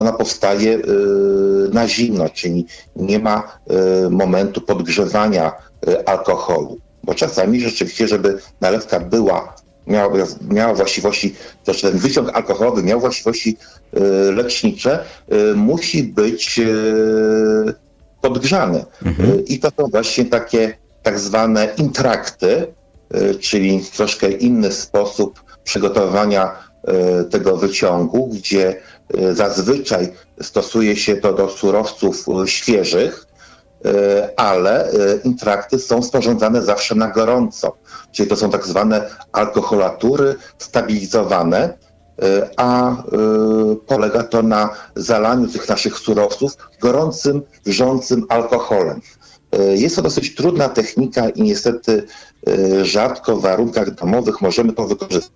ona powstaje na zimno, czyli nie ma momentu podgrzewania alkoholu. Bo czasami rzeczywiście, żeby nalewka miała właściwości, też ten wyciąg alkoholowy miał właściwości lecznicze, musi być podgrzany. I to są właśnie takie tak zwane intrakty, czyli troszkę inny sposób przygotowania tego wyciągu, gdzie zazwyczaj stosuje się to do surowców świeżych, ale intrakty są sporządzane zawsze na gorąco. Czyli to są tak zwane alkoholatury stabilizowane, a polega to na zalaniu tych naszych surowców gorącym, wrzącym alkoholem. Jest to dosyć trudna technika i niestety rzadko w warunkach domowych możemy to wykorzystać.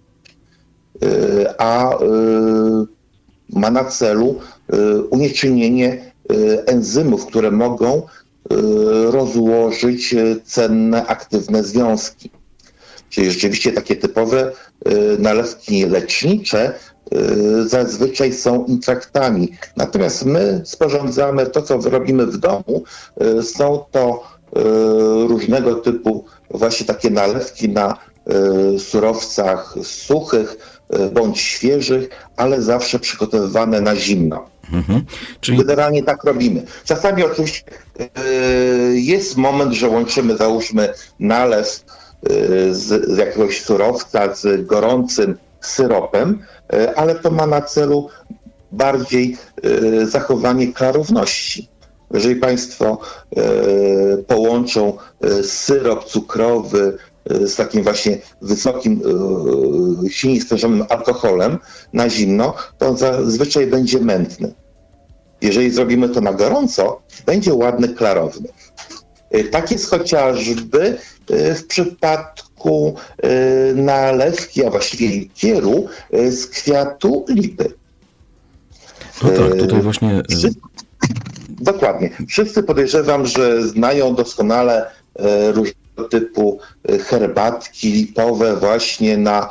A ma na celu unieczynnienie enzymów, które mogą rozłożyć cenne, aktywne związki. Czyli rzeczywiście takie typowe nalewki lecznicze zazwyczaj są intraktami. Natomiast my sporządzamy to, co robimy w domu, są to różnego typu właśnie takie nalewki na surowcach suchych bądź świeżych, ale zawsze przygotowywane na zimno. Czyli generalnie tak robimy. Czasami oczywiście jest moment, że łączymy, załóżmy, nalew z jakiegoś surowca z gorącym syropem, ale to ma na celu bardziej zachowanie klarowności. Jeżeli Państwo połączą syrop cukrowy z takim właśnie wysokim, silnie stężonym alkoholem na zimno, to zazwyczaj będzie mętny. Jeżeli zrobimy to na gorąco, będzie ładny, klarowny. Tak jest chociażby w przypadku nalewki, a właściwie likieru z kwiatu lipy. No tak, tutaj właśnie... Dokładnie. Wszyscy podejrzewam, że znają doskonale różnego typu herbatki lipowe właśnie na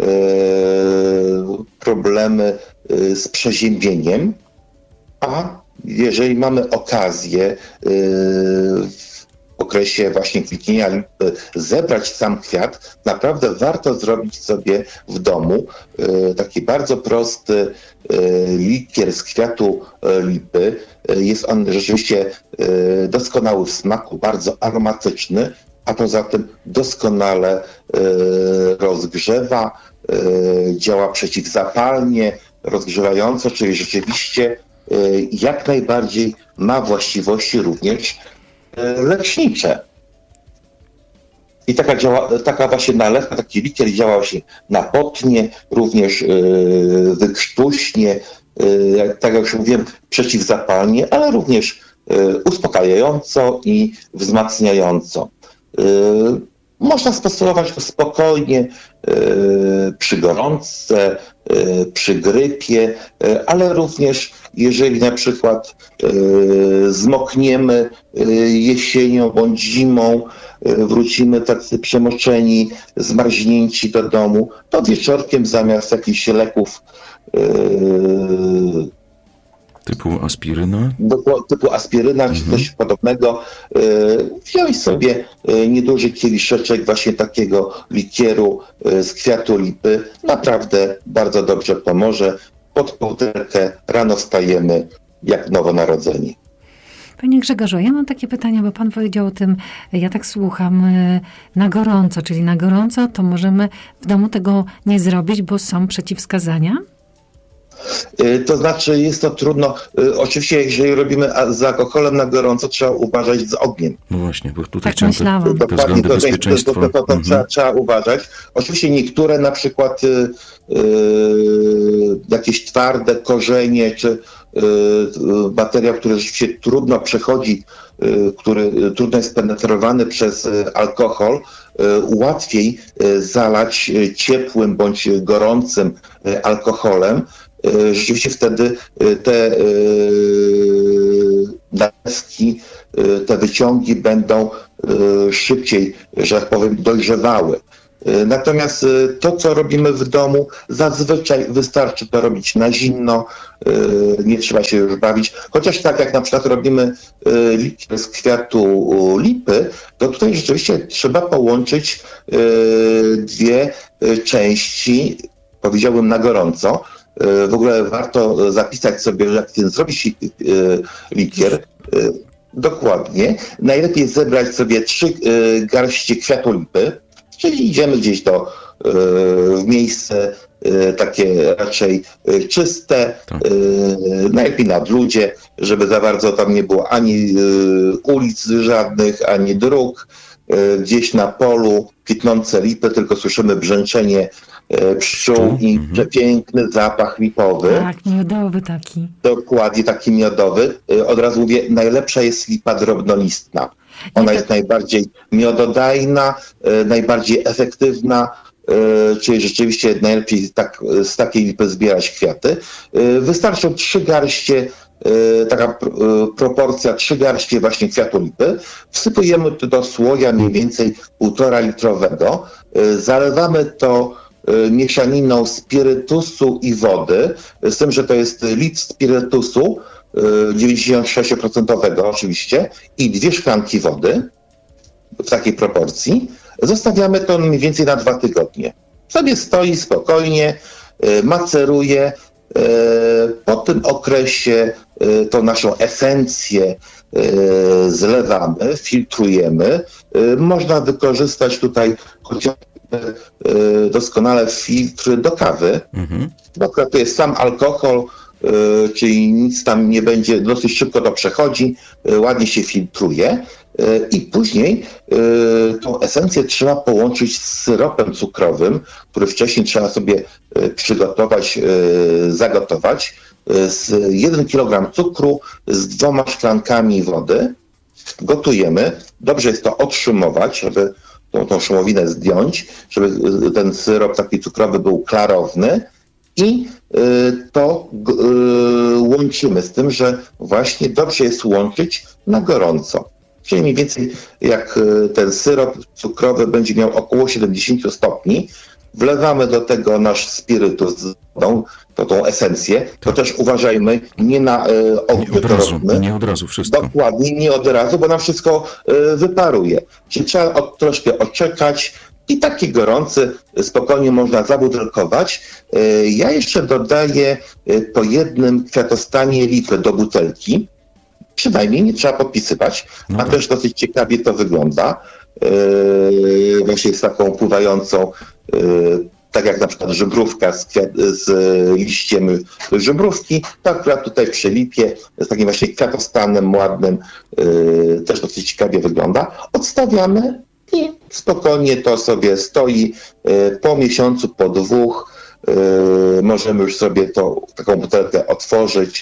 problemy z przeziębieniem, a jeżeli mamy okazję w okresie właśnie kwitnienia lipy zebrać sam kwiat, naprawdę warto zrobić sobie w domu taki bardzo prosty likier z kwiatu lipy. Jest on rzeczywiście doskonały w smaku, bardzo aromatyczny, a poza tym doskonale rozgrzewa, działa przeciwzapalnie, rozgrzewająco, czyli rzeczywiście jak najbardziej ma właściwości również lecznicze. I taka właśnie nalewka, taki likier działa właśnie napotnie, również wykrztuśnie, tak jak już mówiłem, przeciwzapalnie, ale również uspokajająco i wzmacniająco. Można stosować to spokojnie przy gorączce, przy grypie, ale również jeżeli na przykład zmokniemy jesienią bądź zimą, wrócimy tacy przemoczeni, zmarznięci do domu, to wieczorkiem zamiast jakichś leków typu aspiryna? Typu aspiryna czy coś podobnego. Wziąć sobie nieduży kieliszeczek właśnie takiego likieru z kwiatu lipy. Naprawdę bardzo dobrze pomoże. Pod kołderkę rano wstajemy jak nowonarodzeni. Panie Grzegorzu, ja mam takie pytanie, bo pan powiedział o tym, ja tak słucham, na gorąco, czyli na gorąco to możemy w domu tego nie zrobić, bo są przeciwwskazania? To znaczy jest to trudno. Oczywiście jeżeli robimy z alkoholem na gorąco, trzeba uważać z ogniem. No właśnie, bo tutaj tak chciałem myślałam. Dokładnie, to trzeba uważać. Oczywiście niektóre na przykład jakieś twarde korzenie, czy materiał, który rzeczywiście trudno przechodzi, który trudno jest penetrowany przez alkohol, łatwiej zalać ciepłym bądź gorącym alkoholem. Rzeczywiście wtedy te nalewki, te wyciągi będą szybciej, że tak powiem, dojrzewały. Natomiast to, co robimy w domu, zazwyczaj wystarczy to robić na zimno, nie trzeba się już bawić. Chociaż tak jak na przykład robimy likier z kwiatu lipy, to tutaj rzeczywiście trzeba połączyć dwie części, powiedziałbym na gorąco. W ogóle warto zapisać sobie, że jak chcemy zrobić likier, dokładnie, najlepiej zebrać sobie 3 garści kwiatu lipy, czyli idziemy gdzieś w miejsce takie raczej czyste, najlepiej na bludzie, żeby za bardzo tam nie było ani ulic żadnych, ani dróg, gdzieś na polu kwitnące lipy, tylko słyszymy brzęczenie pszczół i przepiękny zapach lipowy. Tak, miodowy taki. Dokładnie, taki miodowy. Od razu mówię, najlepsza jest lipa drobnolistna. Ona jest najbardziej miododajna, najbardziej efektywna, czyli rzeczywiście najlepiej z takiej lipy zbierać kwiaty. Wystarczą 3 garście, taka proporcja 3 garście właśnie kwiatu lipy. Wsypujemy do słoja mniej więcej 1,5 litrowego. Zalewamy to mieszaniną spirytusu i wody, z tym, że to jest litr spirytusu, 96% oczywiście, i 2 szklanki wody w takiej proporcji. Zostawiamy to mniej więcej na 2 tygodnie. Sobie stoi spokojnie, maceruje. Po tym okresie tą naszą esencję zlewamy, filtrujemy. Można wykorzystać tutaj chociażby doskonale filtry do kawy. Akurat to jest sam alkohol, czyli nic tam nie będzie, dosyć szybko to przechodzi, ładnie się filtruje i później tą esencję trzeba połączyć z syropem cukrowym, który wcześniej trzeba sobie przygotować, zagotować, z 1 kg cukru z 2 szklankami wody. Gotujemy, dobrze jest to odszumować, żeby tą szumowinę zdjąć, żeby ten syrop taki cukrowy był klarowny. I to łączymy z tym, że właśnie dobrze jest łączyć na gorąco. Czyli mniej więcej jak ten syrop cukrowy będzie miał około 70 stopni, wlewamy do tego nasz spirytus z wodą, tą esencję, to też uważajmy, nie na ogniu to robimy. Nie od razu wszystko. Dokładnie, nie od razu, bo nam wszystko wyparuje. Czyli trzeba troszkę odczekać, i taki gorący spokojnie można zabutelkować. Ja jeszcze dodaję po 1 kwiatostanie lipy do butelki. Przynajmniej nie trzeba podpisywać, a też dosyć ciekawie to wygląda. Właśnie z taką pływającą, tak jak na przykład żubrówka z liściem żubrówki, to akurat tutaj przy lipie z takim właśnie kwiatostanem ładnym też dosyć ciekawie wygląda. Odstawiamy i spokojnie to sobie stoi. Po miesiącu, po 2 możemy już sobie taką butelkę otworzyć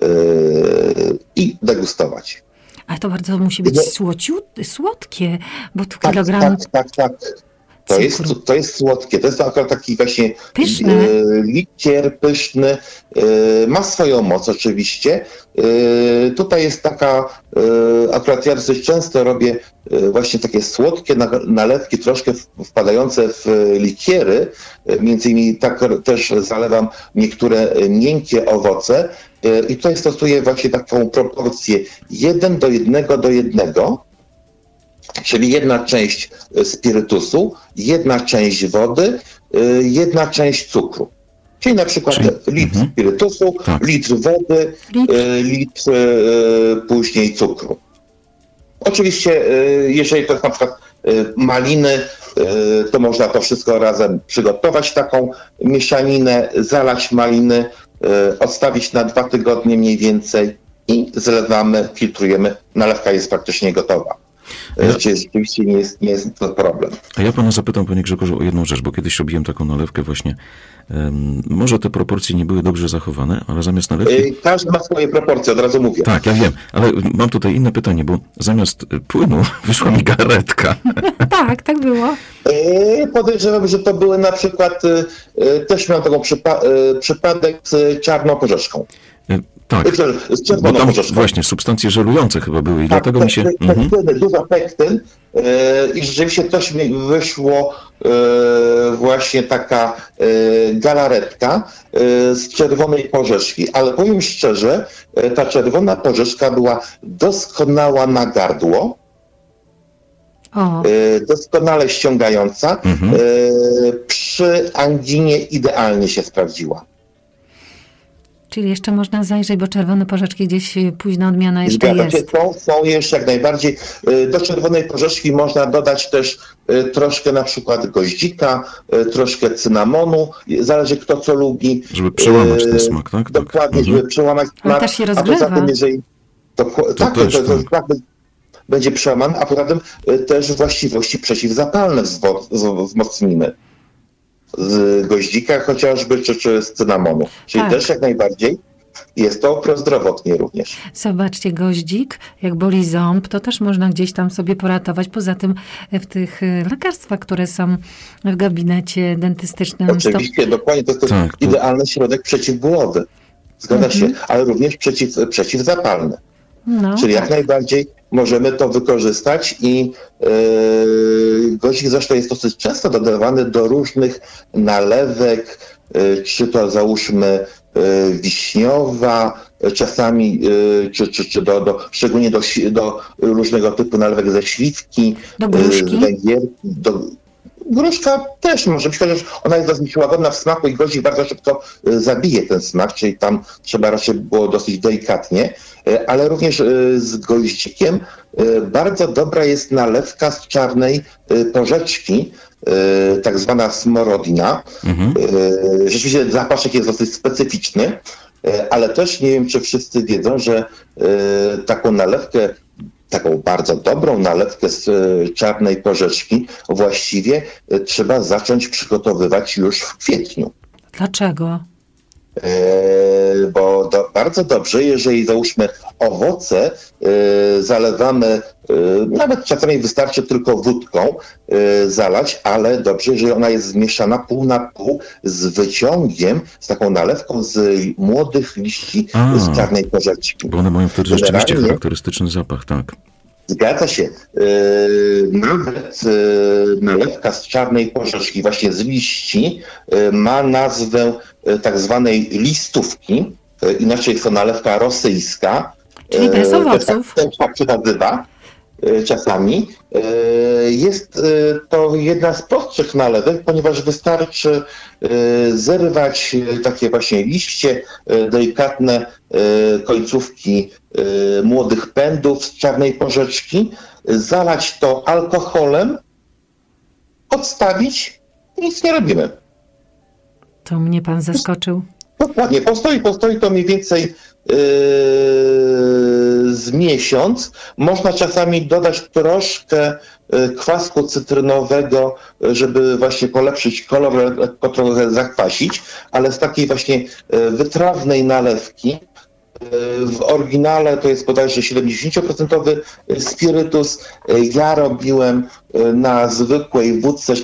i degustować. Ale to bardzo musi być słodkie, bo tu tak, kilogram... Tak. To jest słodkie. To jest akurat taki właśnie likier pyszny. Ma swoją moc oczywiście. Tutaj jest taka, akurat ja dosyć często robię właśnie takie słodkie nalewki, troszkę wpadające w likiery. Między innymi tak też zalewam niektóre miękkie owoce. I tutaj stosuję właśnie taką proporcję 1:1:1. Czyli 1 część spirytusu, 1 część wody, 1 część cukru. Czyli na przykład litr spirytusu, litr wody, litr później cukru. Oczywiście, jeżeli to jest na przykład maliny, to można to wszystko razem przygotować, taką mieszaninę, zalać maliny, odstawić na 2 tygodnie mniej więcej i zlewamy, filtrujemy. Nalewka jest praktycznie gotowa. Czyli rzeczywiście nie jest to problem. A ja pana zapytam, panie Grzegorzu, o jedną rzecz, bo kiedyś robiłem taką nalewkę właśnie. Może te proporcje nie były dobrze zachowane, ale zamiast nalewki... Każdy ma swoje proporcje, od razu mówię. Tak, ja wiem, ale mam tutaj inne pytanie, bo zamiast płynu wyszła mi garetka. Tak było. Podejrzewam, że to były na przykład, też miałem taką przypadek z czarną porzeczką. Tak, bo tam właśnie substancje żelujące chyba były i dlatego mi się... Dużo pektyn i rzeczywiście też mi wyszło właśnie taka galaretka z czerwonej porzeczki, ale powiem szczerze, ta czerwona porzeczka była doskonała na gardło, doskonale ściągająca, przy anginie idealnie się sprawdziła. Czyli jeszcze można zajrzeć, bo czerwone porzeczki gdzieś późna odmiana jeszcze jest. Są jeszcze jak najbardziej. Do czerwonej porzeczki można dodać też troszkę na przykład goździka, troszkę cynamonu, zależy kto co lubi. Żeby przełamać ten smak, tak? Dokładnie, żeby przełamać smak. Ale też się rozgrzewa. A poza tym, jeżeli to będzie przełamane, a poza tym też właściwości przeciwzapalne wzmocnimy. Z goździka chociażby, czy z cynamonu. Czyli też jak najbardziej jest to prozdrowotnie również. Zobaczcie, goździk, jak boli ząb, to też można gdzieś tam sobie poratować. Poza tym w tych lekarstwach, które są w gabinecie dentystycznym. Oczywiście, dokładnie. To jest idealny środek przeciwbólowy. Zgadza się, ale również przeciwzapalny. Czyli jak najbardziej możemy to wykorzystać i goździk zresztą jest dosyć często dodawany do różnych nalewek, czy to załóżmy wiśniowa, czasami szczególnie do różnego typu nalewek ze śliwki, do gruszki. Gruszka też może być, chociaż ona jest dosyć łagodna w smaku i goździk bardzo szybko zabije ten smak, czyli tam trzeba raczej było dosyć delikatnie, ale również z goździkiem bardzo dobra jest nalewka z czarnej porzeczki, tak zwana smorodina. Rzeczywiście zapaszek jest dosyć specyficzny, ale też nie wiem, czy wszyscy wiedzą, że taką nalewkę, taką bardzo dobrą nalewkę z czarnej porzeczki właściwie trzeba zacząć przygotowywać już w kwietniu. Dlaczego? Bo bardzo dobrze, jeżeli załóżmy owoce zalewamy, nawet czasami wystarczy tylko wódką zalać, ale dobrze, jeżeli ona jest zmieszana pół na pół z wyciągiem, z taką nalewką z młodych liści z czarnej porzeczki. Bo one mają wtedy rzeczywiście charakterystyczny zapach, tak. Zgadza się. Nawet nalewka z czarnej porzeczki, właśnie z liści, ma nazwę tak zwanej listówki. Inaczej jest to nalewka rosyjska. Czyli bez owoców. Tak się nazywa czasami. Jest to jedna z prostszych nalewek, ponieważ wystarczy zerwać takie właśnie liście, delikatne końcówki młodych pędów z czarnej porzeczki, zalać to alkoholem, odstawić i nic nie robimy. To mnie pan zaskoczył. Dokładnie, postoi to mniej więcej z miesiąc. Można czasami dodać troszkę kwasku cytrynowego, żeby właśnie polepszyć kolor, lekko trochę zakwasić, ale z takiej właśnie wytrawnej nalewki, w oryginale to jest bodajże 70% spirytus. Ja robiłem na zwykłej wódce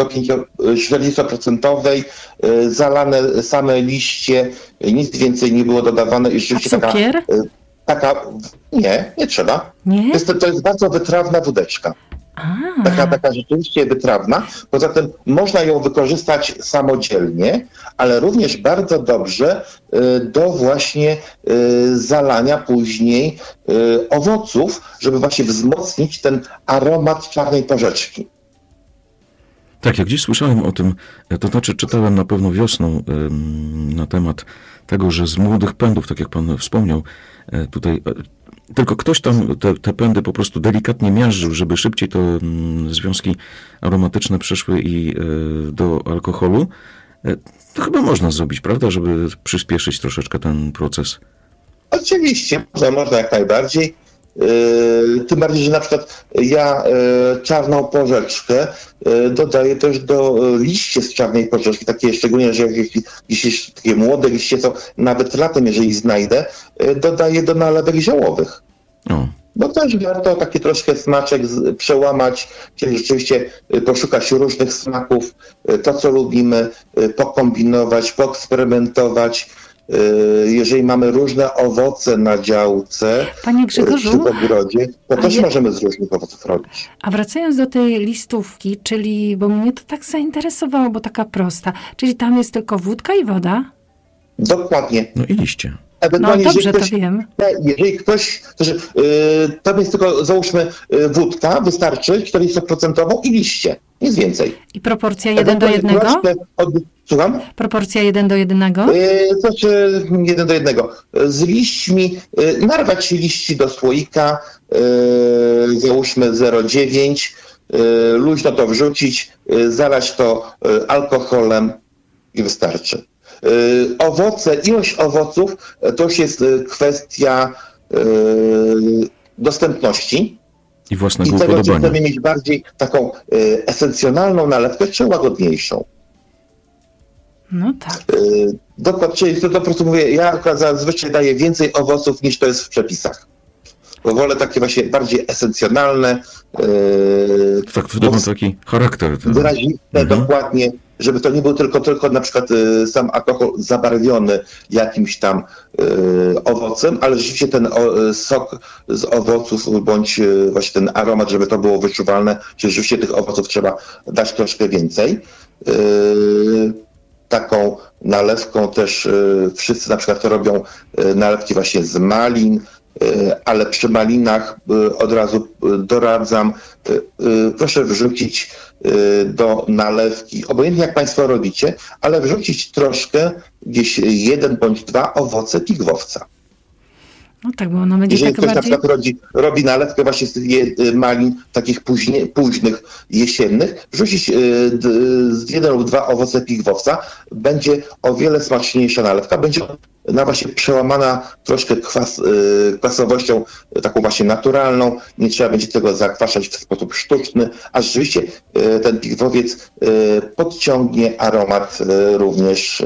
40% zalane same liście, nic więcej nie było dodawane. I rzeczywiście nie trzeba. Nie? To jest bardzo wytrawna wódeczka. Taka rzeczywiście wytrawna. Poza tym można ją wykorzystać samodzielnie, ale również bardzo dobrze do właśnie zalania później owoców, żeby właśnie wzmocnić ten aromat czarnej porzeczki. Tak, jak gdzieś słyszałem o tym, to znaczy czytałem na pewno wiosną na temat tego, że z młodych pędów, tak jak pan wspomniał, tutaj tylko ktoś tam te pędy po prostu delikatnie miażdżył, żeby szybciej to związki aromatyczne przeszły i do alkoholu. To chyba można zrobić, prawda, żeby przyspieszyć troszeczkę ten proces. Oczywiście, można jak najbardziej. Tym bardziej, że na przykład ja czarną porzeczkę dodaję też do liści z czarnej porzeczki, takie szczególnie, że jeśli takie młode liście są, nawet latem, jeżeli znajdę, dodaję do nalewek ziołowych. Bo też warto taki troszkę smaczek przełamać, czyli rzeczywiście poszukać różnych smaków, to co lubimy, pokombinować, poeksperymentować. jeżeli mamy różne owoce na działce, Panie Grzegorzu, czy w ogrodzie, to też możemy z różnych owoców robić. A wracając do tej listówki, czyli, bo mnie to tak zainteresowało, bo taka prosta, czyli tam jest tylko wódka i woda? Dokładnie. No i liście. No dobrze, to wiem. Jeżeli ktoś, tam jest tylko, załóżmy, wódka, wystarczy 40% i liście, nic więcej. I proporcja 1 do 1? Słucham? Proporcja 1 do 1? Znaczy 1 do 1. Z liśćmi, narwać liści do słoika, załóżmy 0,9, luźno to wrzucić, zalać to alkoholem i wystarczy. Owoce, ilość owoców to już jest kwestia dostępności. I własnego I tego, czy upodobania. chcemy mieć bardziej taką esencjonalną nalewkę, czy łagodniejszą. No tak. Dokładnie, czyli to po prostu mówię, ja zazwyczaj daję więcej owoców niż to jest w przepisach. Bo wolę takie właśnie bardziej esencjonalne. Tak, to ma taki charakter. Wyraziste, dokładnie, żeby to nie był tylko na przykład sam alkohol zabarwiony jakimś tam owocem, ale rzeczywiście ten sok z owoców bądź właśnie ten aromat, żeby to było wyczuwalne, że rzeczywiście tych owoców trzeba dać troszkę więcej. Taką nalewką też wszyscy na przykład robią nalewki właśnie z malin, ale przy malinach od razu doradzam, proszę wrzucić do nalewki, obojętnie jak Państwo robicie, ale wrzucić troszkę, gdzieś 1 bądź 2 owoce pigwowca. No tak, bo ona będzie jeżeli taka ktoś bardziej... na przykład robi nalewkę właśnie z tych malin takich późnych, jesiennych, wrzucić z 1 lub 2 owoce pigwowca, będzie o wiele smaczniejsza nalewka, będzie ona właśnie przełamana troszkę kwasowością taką właśnie naturalną, nie trzeba będzie tego zakwaszać w sposób sztuczny, a rzeczywiście ten pigwowiec podciągnie aromat również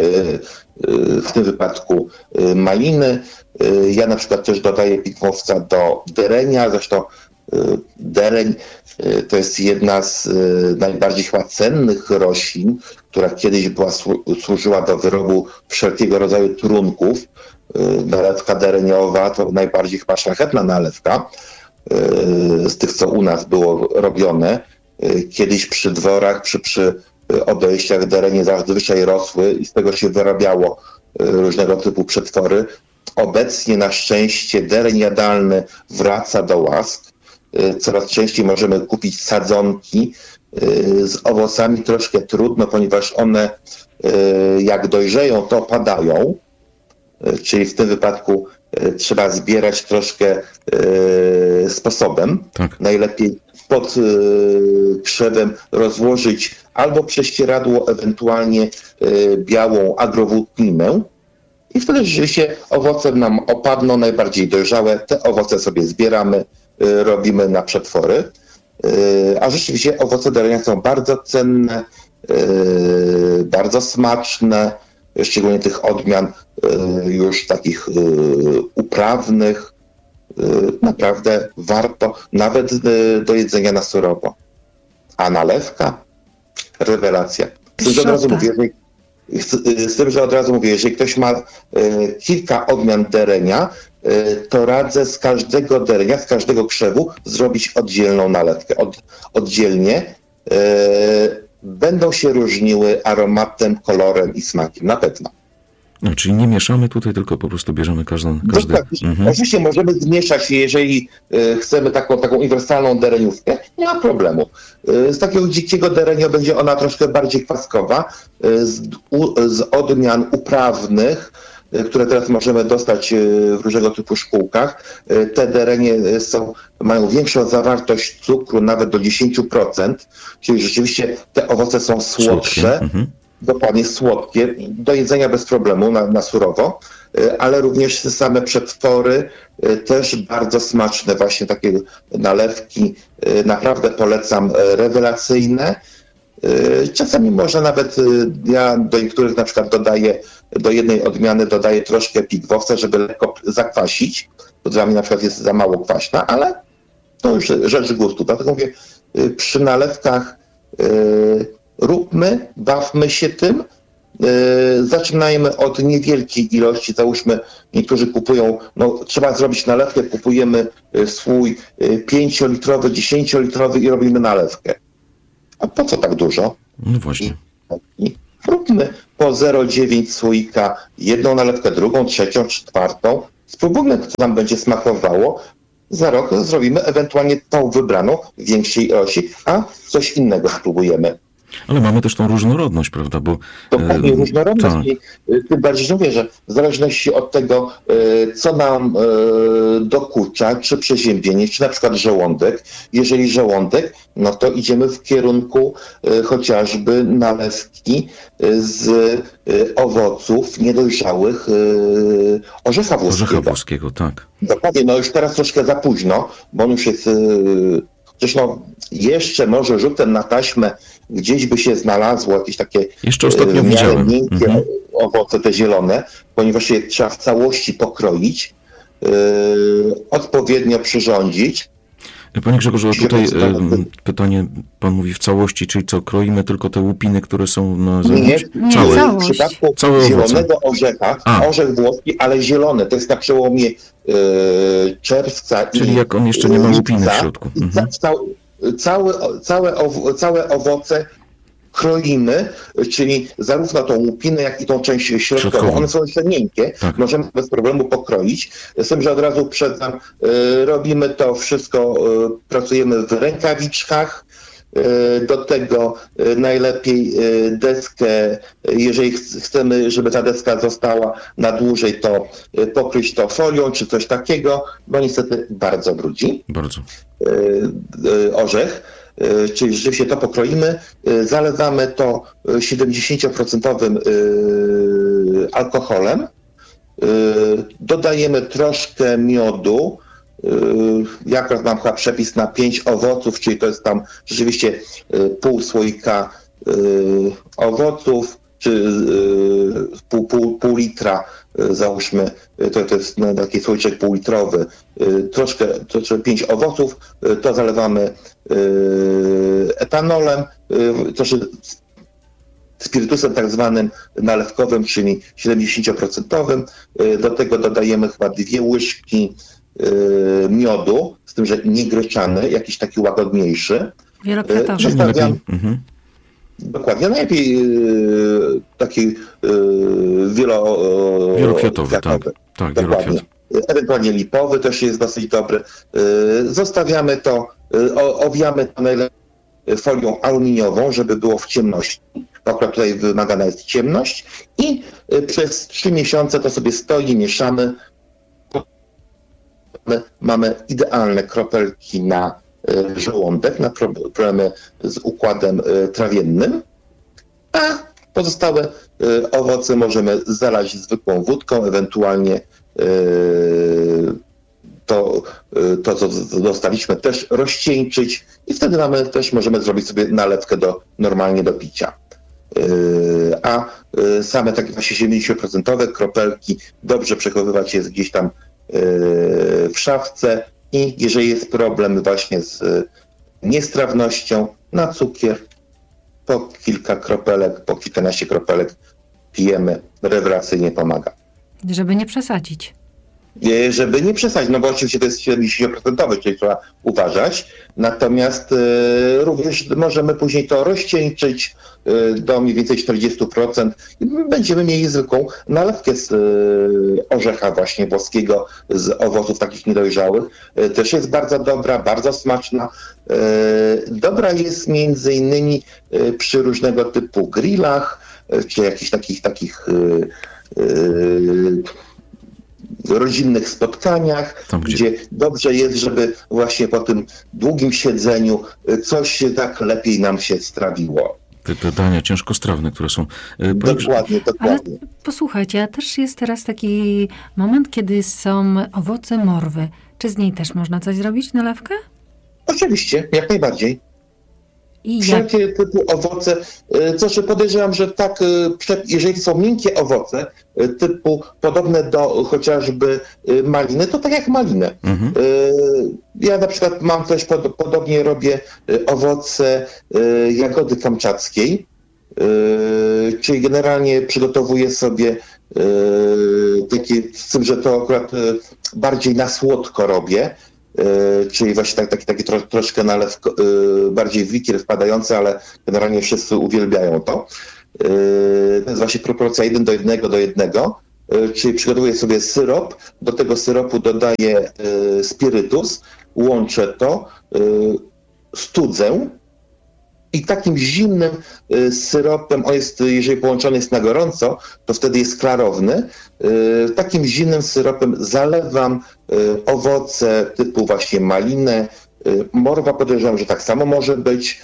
w tym wypadku maliny. Ja na przykład też dodaję pigwowca do derenia, zresztą dereń to jest jedna z najbardziej chyba cennych roślin, która kiedyś służyła do wyrobu wszelkiego rodzaju trunków. Nalewka dereniowa to najbardziej chyba szlachetna nalewka z tych, co u nas było robione. Kiedyś przy dworach, przy obejściach derenie zazwyczaj rosły i z tego się wyrabiało różnego typu przetwory. Obecnie na szczęście dereń jadalny wraca do łask. Coraz częściej możemy kupić sadzonki z owocami, troszkę trudno, ponieważ one jak dojrzeją, to opadają. Czyli w tym wypadku trzeba zbierać troszkę sposobem. Tak. Najlepiej pod krzewem rozłożyć albo prześcieradło, ewentualnie białą agrowłókninę. I wtedy rzeczywiście owoce nam opadną, najbardziej dojrzałe. Te owoce sobie zbieramy, robimy na przetwory. A rzeczywiście owoce derenia są bardzo cenne, bardzo smaczne, szczególnie tych odmian już takich uprawnych. Naprawdę warto, nawet do jedzenia na surowo. A nalewka? Rewelacja. Z tym, że od razu mówię, jeżeli ktoś ma kilka odmian derenia, to radzę z każdego derenia, z każdego krzewu zrobić oddzielną nalewkę. Oddzielnie będą się różniły aromatem, kolorem i smakiem, na pewno. No, czyli nie mieszamy tutaj, tylko po prostu bierzemy każdy. Oczywiście możemy zmieszać, jeżeli chcemy taką uniwersalną dereniówkę, nie ma problemu. Z takiego dzikiego derenia będzie ona troszkę bardziej kwaskowa, z odmian uprawnych, które teraz możemy dostać w różnego typu szkółkach. Te derenie mają większą zawartość cukru, nawet do 10%, czyli rzeczywiście te owoce są słodsze. Dokładnie słodkie, do jedzenia bez problemu na surowo, ale również same przetwory też bardzo smaczne, właśnie takie nalewki, naprawdę polecam, rewelacyjne. Czasami można nawet, ja do niektórych na przykład do jednej odmiany dodaję troszkę pigwowca, żeby lekko zakwasić, to dla mnie na przykład jest za mało kwaśna, ale to już rzecz gustu. Dlatego mówię, przy nalewkach róbmy, bawmy się tym, zaczynajmy od niewielkiej ilości, załóżmy, niektórzy kupują, trzeba zrobić nalewkę, kupujemy swój 5-litrowy, 10-litrowy i robimy nalewkę. A po co tak dużo? No właśnie. I róbmy po 0,9 słoika, jedną nalewkę, drugą, trzecią, czwartą. Spróbujmy, co nam będzie smakowało. Za rok zrobimy ewentualnie tą wybraną w większej ilości, a coś innego spróbujemy. Ale mamy też tą różnorodność, prawda? Bo dokładnie różnorodność. tak. I tym bardziej, że mówię, że w zależności od tego, co nam dokucza, czy przeziębienie, czy na przykład żołądek. Jeżeli żołądek, no to idziemy w kierunku chociażby nalewki z owoców niedojrzałych orzecha włoskiego. Orzecha włoskiego, tak. Dokładnie, no już teraz troszkę za późno, bo on już jest... Przecież jeszcze może rzutem na taśmę gdzieś by się znalazło jakieś takie jeszcze ostatnio widziałem miękkie owoce, te zielone, ponieważ je trzeba w całości pokroić, odpowiednio przyrządzić. Panie Grzegorzu, tutaj pytanie, pan mówi w całości, czyli co, kroimy tylko te łupiny, które są na zewnątrz? Nie, całe. W przypadku zielonego orzecha, orzech włoski, ale zielony, to jest na przełomie czerwca czyli jak on jeszcze nie ma łupiny w środku. Całe owoce kroimy, czyli zarówno tą łupinę, jak i tą część środkową. One są jeszcze miękkie, tak. Możemy bez problemu pokroić. Z tym, że od razu przedtem robimy to wszystko, pracujemy w rękawiczkach. Do tego najlepiej deskę, jeżeli chcemy, żeby ta deska została na dłużej, to pokryć to folią czy coś takiego, bo niestety bardzo brudzi. Bardzo. Orzech. Czyli rzeczywiście to pokroimy, zalewamy to 70% alkoholem, dodajemy troszkę miodu, ja akurat mam chyba przepis na 5 owoców, czyli to jest tam rzeczywiście pół słoika owoców, czy pół litra, załóżmy, to jest taki słoiczek półlitrowy, troszkę 5 owoców, to zalewamy etanolem, troszkę spirytusem tak zwanym nalewkowym, czyli 70%. Do tego dodajemy chyba 2 łyżki miodu, z tym, że nie gryczany, jakiś taki łagodniejszy. Wielokwiatowy. Dokładnie, najlepiej taki wielokwiatowy, tak, dokładnie. Ewentualnie lipowy też jest dosyć dobry. Zostawiamy to, owijamy to najlepiej folią aluminiową, żeby było w ciemności. Akurat tutaj wymagana jest ciemność i przez 3 miesiące to sobie stoi, mieszamy. Mamy idealne kropelki na żołądek, na problemy z układem trawiennym, a pozostałe owoce możemy zalać zwykłą wódką, ewentualnie to co dostaliśmy, też rozcieńczyć i wtedy możemy zrobić sobie nalewkę normalnie do picia. A same takie właśnie 70% kropelki dobrze przechowywać jest gdzieś tam w szafce i jeżeli jest problem właśnie z niestrawnością, na cukier po kilka kropelek, po kilkanaście kropelek pijemy, rewelacyjnie pomaga. Żeby nie przesadzić. Żeby nie przesadzić, no bo oczywiście to jest 70%, czyli trzeba uważać, natomiast również możemy później to rozcieńczyć do mniej więcej 40% i będziemy mieli zwykłą nalewkę z orzecha właśnie włoskiego, z owoców takich niedojrzałych. Też jest bardzo dobra, bardzo smaczna. Dobra jest między innymi przy różnego typu grillach, czy jakichś takich rodzinnych spotkaniach, gdzie dobrze jest, żeby właśnie po tym długim siedzeniu coś tak lepiej nam się strawiło. Te dania ciężkostrawne, które są... Dokładnie. Ale posłuchajcie, a też jest teraz taki moment, kiedy są owoce morwy. Czy z niej też można coś zrobić, nalewkę? Oczywiście, jak najbardziej. Wszelkie typy owoce, podejrzewam, że tak, jeżeli są miękkie owoce, typu podobne do chociażby maliny, to tak jak malinę. Ja na przykład mam też podobnie, robię owoce jagody kamczackiej, Czyli generalnie przygotowuję sobie takie, z tym, że to akurat bardziej na słodko robię, czyli właśnie taki troszkę nalew bardziej w likier wpadający, ale generalnie wszyscy uwielbiają to. To jest właśnie proporcja 1:1, czyli przygotowuję sobie syrop, do tego syropu dodaję spirytus, łączę to, studzę i takim zimnym syropem, on jest, jeżeli połączony jest na gorąco, to wtedy jest klarowny, takim zimnym syropem zalewam owoce typu właśnie malinę, morwa podejrzewam, że tak samo może być,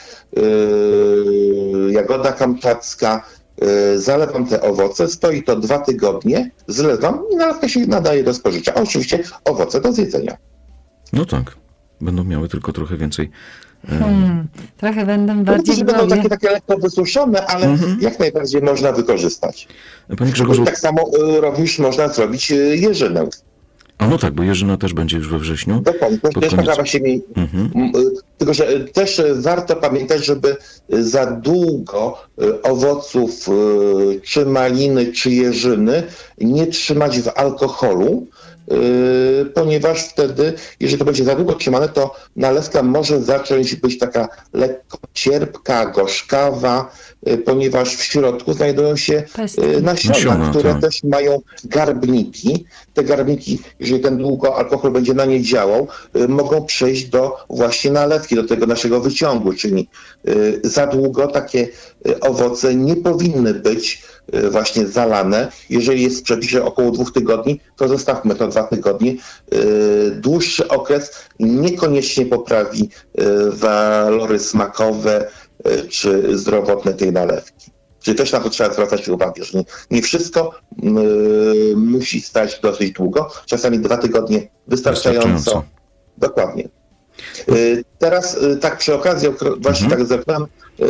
jagoda kamczacka, zalewam te owoce, stoi to 2 tygodnie, zlewam i nalewka się nadaje do spożycia. A oczywiście owoce do zjedzenia. No tak, będą miały tylko trochę więcej. Trochę będą bardziej w będą takie lekko wysuszone, ale jak najbardziej można wykorzystać. Panie Grzegorzu... Tak samo również można zrobić jeżynę. A no tak, bo jeżyna też będzie już we wrześniu. Dokładnie, też taka właśnie tylko, że też warto pamiętać, żeby za długo owoców czy maliny, czy jeżyny nie trzymać w alkoholu, ponieważ wtedy, jeżeli to będzie za długo trzymane, to nalewka może zacząć być taka lekko cierpka, gorzkawa, ponieważ w środku znajdują się nasiona, które też mają garbniki. Te garbniki, jeżeli ten długo alkohol będzie na nie działał, mogą przejść do właśnie nalewki, do tego naszego wyciągu, czyli za długo takie owoce nie powinny być właśnie zalane. Jeżeli jest w przepisie około 2 tygodni, to zostawmy to 2 tygodnie. Dłuższy okres niekoniecznie poprawi walory smakowe czy zdrowotne tej nalewki. Czyli też na to trzeba zwracać uwagę, że nie wszystko musi stać dosyć długo. Czasami 2 tygodnie wystarczająco. Dokładnie. Teraz tak przy okazji, właśnie tak zerknąłem,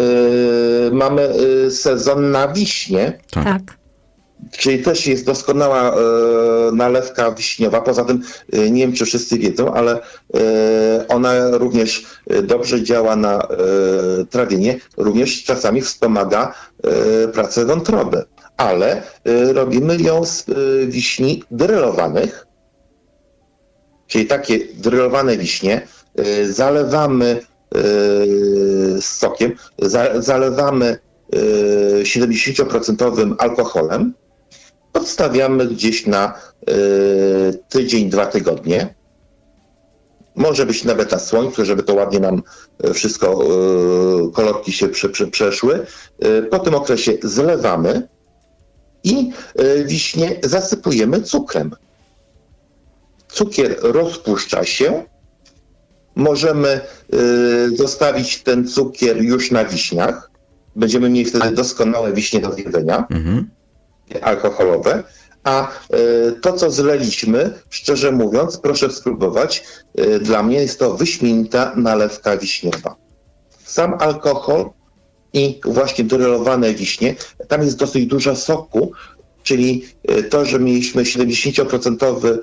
mamy sezon na wiśnie. Tak. Czyli też jest doskonała nalewka wiśniowa. Poza tym, nie wiem czy wszyscy wiedzą, ale ona również dobrze działa na trawienie, również czasami wspomaga pracę wątroby. Ale robimy ją z wiśni drylowanych, czyli takie drylowane wiśnie, zalewamy sokiem, zalewamy 70% alkoholem, odstawiamy gdzieś na tydzień, 2 tygodnie. Może być nawet na słońcu, żeby to ładnie nam wszystko, kolorki się przeszły. Po tym okresie zlewamy i wiśnie zasypujemy cukrem. Cukier rozpuszcza się. Możemy zostawić ten cukier już na wiśniach. Będziemy mieli wtedy doskonałe wiśnie do zjedzenia, alkoholowe. A to, co zleliśmy, szczerze mówiąc, proszę spróbować. Dla mnie jest to wyśmienita nalewka wiśniowa. Sam alkohol i właśnie drylowane wiśnie, tam jest dosyć dużo soku, czyli to, że mieliśmy 70%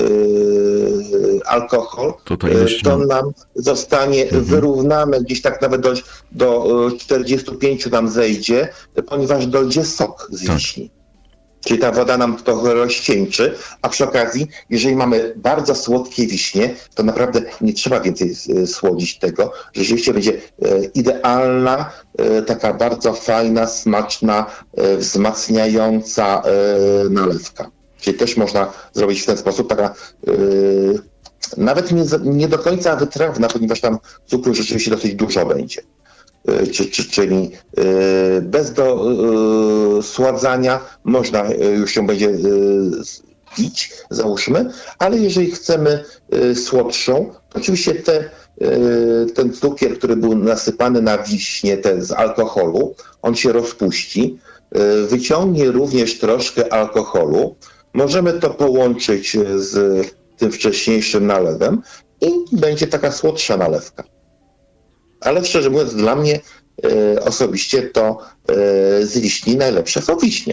alkohol, to nam zostanie wyrównane, gdzieś tak nawet do 45 nam zejdzie, ponieważ dojdzie sok z wiśni. Czyli ta woda nam trochę rozcieńczy, a przy okazji, jeżeli mamy bardzo słodkie wiśnie, to naprawdę nie trzeba więcej słodzić tego, że rzeczywiście będzie idealna, taka bardzo fajna, smaczna, wzmacniająca nalewka. Czyli też można zrobić w ten sposób, taka nawet nie do końca wytrawna, ponieważ tam cukru rzeczywiście dosyć dużo będzie. Czyli bez dosładzania można już ją będzie pić, załóżmy, ale jeżeli chcemy słodszą, to oczywiście ten cukier, który był nasypany na wiśnie z alkoholu, on się rozpuści, wyciągnie również troszkę alkoholu, możemy to połączyć z tym wcześniejszym nalewem i będzie taka słodsza nalewka. Ale szczerze mówiąc, dla mnie osobiście to z wiśni najlepsze są wiśnie.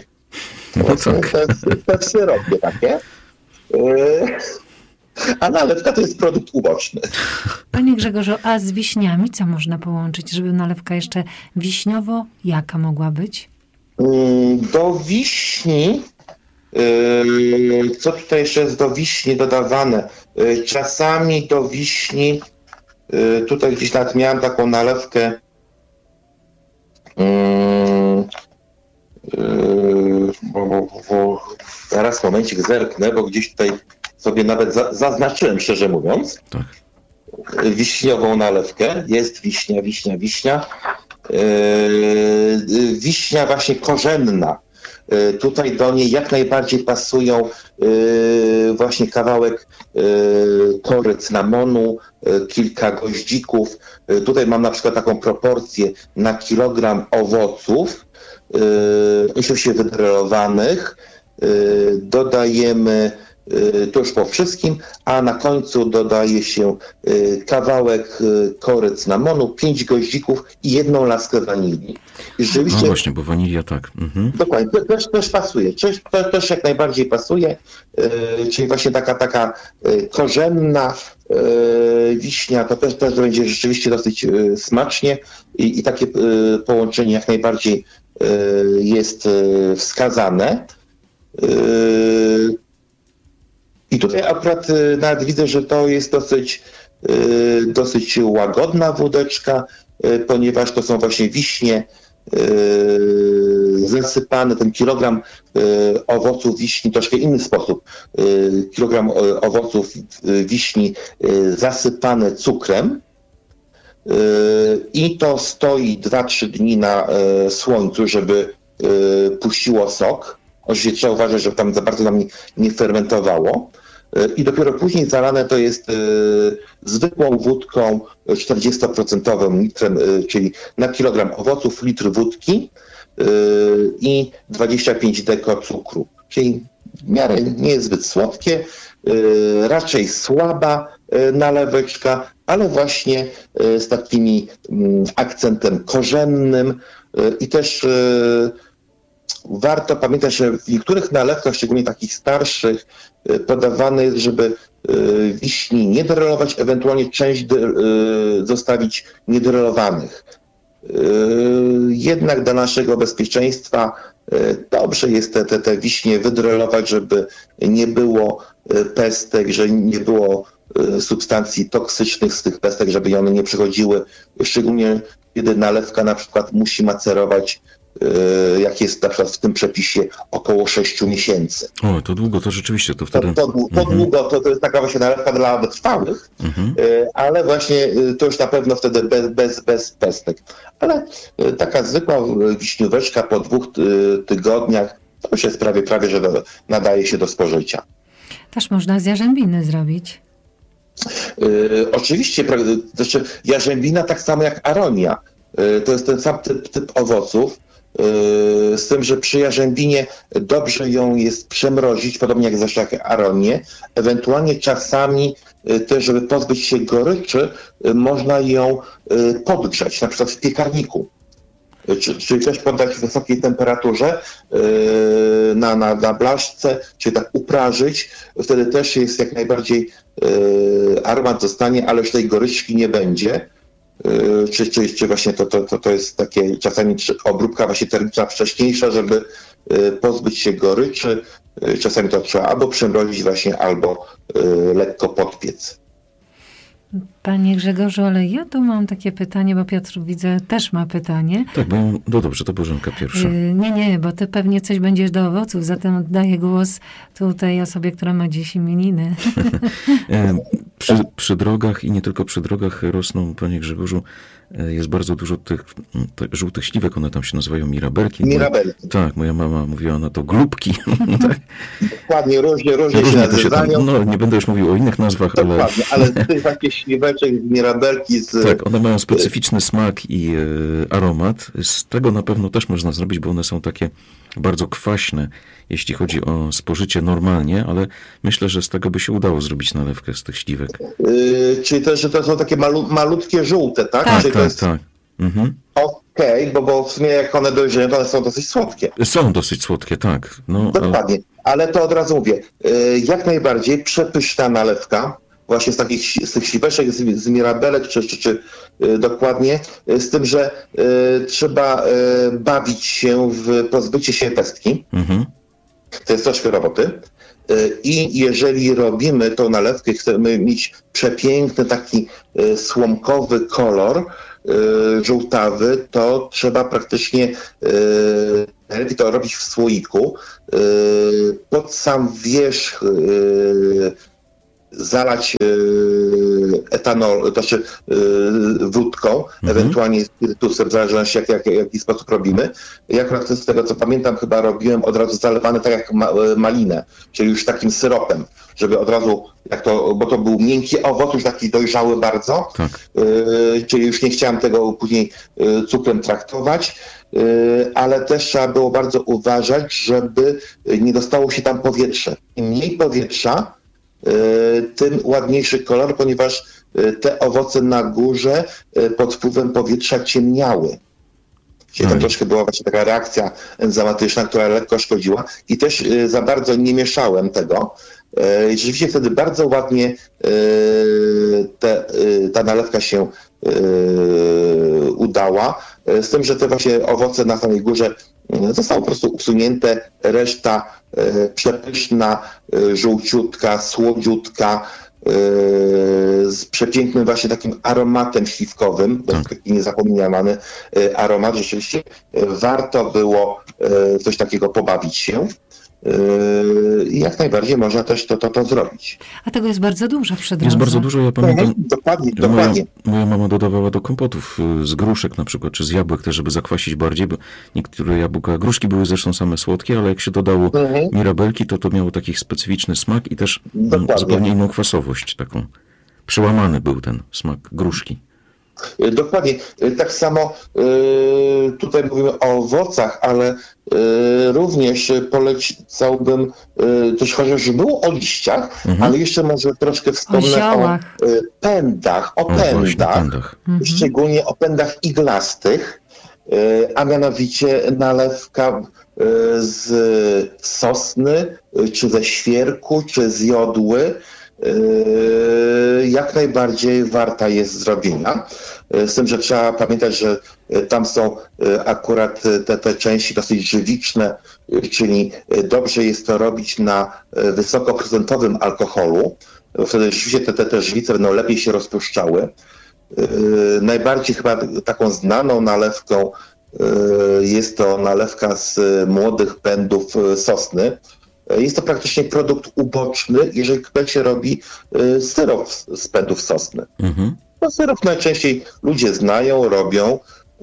Te syropie takie. A nalewka to jest produkt uboczny. Panie Grzegorzu, a z wiśniami co można połączyć, żeby nalewka jeszcze wiśniowo jaka mogła być? Do wiśni, co tutaj jeszcze jest do wiśni dodawane? Czasami do wiśni, tutaj gdzieś nawet miałem taką nalewkę, zaraz momencik zerknę, bo gdzieś tutaj sobie nawet zaznaczyłem, szczerze mówiąc, Tak. Wiśniową nalewkę. Jest wiśnia. Wiśnia właśnie korzenna. Tutaj do niej jak najbardziej pasują właśnie kawałek kory cynamonu, kilka goździków. Tutaj mam na przykład taką proporcję na kilogram owoców, oczywiście wydrelowanych. Dodajemy to już po wszystkim, a na końcu dodaje się kawałek kory cynamonu, 5 goździków i 1 laskę wanilii. I rzeczywiście, No właśnie, bo wanilia tak. Mhm. dokładnie, też pasuje, też jak najbardziej pasuje, czyli właśnie taka korzenna wiśnia, to też będzie rzeczywiście dosyć smacznie i takie połączenie jak najbardziej jest wskazane. I tutaj akurat nawet widzę, że to jest dosyć łagodna wódeczka, ponieważ to są właśnie wiśnie zasypane, ten kilogram owoców wiśni, troszkę inny sposób, kilogram owoców wiśni zasypane cukrem i to stoi 2-3 dni na słońcu, żeby puściło sok. Oczywiście trzeba uważać, żeby tam za bardzo nam nie fermentowało. I dopiero później zalane to jest zwykłą wódką 40% litrem, czyli na kilogram owoców litr wódki i 25 deko cukru. Czyli w miarę nie jest zbyt słodkie, raczej słaba naleweczka, ale właśnie z takim akcentem korzennym i też warto pamiętać, że w niektórych nalewkach, szczególnie takich starszych, podawane jest, żeby wiśni nie drelować, ewentualnie część zostawić niedrelowanych. Jednak dla naszego bezpieczeństwa dobrze jest te wiśnie wydrelować, żeby nie było pestek, że nie było substancji toksycznych z tych pestek, żeby one nie przechodziły, szczególnie kiedy nalewka na przykład musi macerować, jak jest na przykład w tym przepisie, około 6 miesięcy. O, to długo, to rzeczywiście, to wtedy... To długo, to jest taka właśnie nalewka dla wytrwałych, ale właśnie to już na pewno wtedy bez pestek. Ale taka zwykła wiśnióweczka po 2 tygodniach, to już jest prawie, że nadaje się do spożycia. Też można z jarzębiny zrobić. Oczywiście, znaczy jarzębina tak samo jak aronia. To jest ten sam typ owoców, z tym, że przy jarzębinie dobrze ją jest przemrozić, podobnie jak zresztą jak aronię. Ewentualnie czasami też, żeby pozbyć się goryczy, można ją podgrzać, na przykład w piekarniku. Czyli też poddać wysokiej temperaturze na blaszce, czyli tak uprażyć. Wtedy też jest jak najbardziej aromat zostanie, ale już tej goryczki nie będzie. Czy właśnie to jest takie czasami obróbka właśnie termiczna wcześniejsza, żeby pozbyć się goryczy. Czasami to trzeba albo przemrozić właśnie, albo lekko podpiec. Panie Grzegorzu, ale ja tu mam takie pytanie, bo Piotr, widzę, też ma pytanie. Tak, bo no dobrze, to Bożenka pierwsza. Nie, bo ty pewnie coś będziesz do owoców, zatem oddaję głos tutaj osobie, która ma dziś imieniny. Przy drogach i nie tylko przy drogach rosną, panie Grzegorzu, jest bardzo dużo tych żółtych śliwek, one tam się nazywają mirabelki. Mirabelki. Tak, moja mama mówiła na to glubki. Tak? Dokładnie, różnie się nazywają. No, nie będę już mówił o innych nazwach, dokładnie, ale z tych takich śliweczek, mirabelki Tak, one mają specyficzny smak i aromat. Z tego na pewno też można zrobić, bo one są takie bardzo kwaśne, jeśli chodzi o spożycie normalnie, ale myślę, że z tego by się udało zrobić nalewkę z tych śliwek. Czyli też, że to są takie malutkie żółte, tak? Tak. Mhm. Okej, bo w sumie jak one dojrzeją, to one są dosyć słodkie. Są dosyć słodkie, tak. No, dokładnie, ale to od razu mówię, jak najbardziej przepyszna nalewka, właśnie z tych śliweczek, z mirabelek, czy dokładnie, z tym, że trzeba bawić się w pozbycie się pestki. To jest troszkę roboty. I jeżeli robimy tą nalewkę, chcemy mieć przepiękny taki słomkowy kolor, żółtawy, to trzeba praktycznie najlepiej to robić w słoiku. Pod sam wierzch zalać etanol, to znaczy wódką, ewentualnie spirytusem, w zależności jaki sposób robimy. Ja akurat z tego co pamiętam chyba robiłem od razu zalewane tak jak malinę, czyli już takim syropem, żeby od razu, bo to był miękki owoc, już taki dojrzały bardzo, czyli już nie chciałem tego później cukrem traktować, ale też trzeba było bardzo uważać, żeby nie dostało się tam powietrze. Im mniej powietrza, tym ładniejszy kolor, ponieważ te owoce na górze pod wpływem powietrza ciemniały. Czyli tam troszkę była właśnie taka reakcja enzymatyczna, która lekko szkodziła i też za bardzo nie mieszałem tego. Rzeczywiście wtedy bardzo ładnie ta nalewka się udała, z tym, że te właśnie owoce na samej górze zostały po prostu usunięte, reszta przepyszna, żółciutka, słodziutka, z przepięknym właśnie takim aromatem śliwkowym, to jest taki niezapomniany aromat, rzeczywiście warto było coś takiego pobawić się. Jak najbardziej można też to zrobić. A tego jest bardzo dużo w drodze. Jest bardzo dużo, ja pamiętam. Dokładnie. Moja mama dodawała do kompotów z gruszek na przykład, czy z jabłek też, żeby zakwasić bardziej, bo niektóre jabłka, gruszki były zresztą same słodkie, ale jak się dodało mirabelki, to miało taki specyficzny smak i też zupełnie inną kwasowość taką. Przełamany był ten smak gruszki. Dokładnie. Tak samo tutaj mówimy o owocach, ale również polecałbym coś, chociaż było o liściach, ale jeszcze może troszkę wspomnę o pędach, szczególnie o pędach iglastych, a mianowicie nalewka z sosny, czy ze świerku, czy z jodły, jak najbardziej warta jest zrobienia. Z tym, że trzeba pamiętać, że tam są akurat te części dosyć żywiczne, czyli dobrze jest to robić na wysokoprocentowym alkoholu. Wtedy rzeczywiście te żywice będą lepiej się rozpuszczały. Najbardziej chyba taką znaną nalewką jest to nalewka z młodych pędów sosny. Jest to praktycznie produkt uboczny, jeżeli ktoś się robi syrop z pędów sosny. No, syrop najczęściej ludzie znają, robią.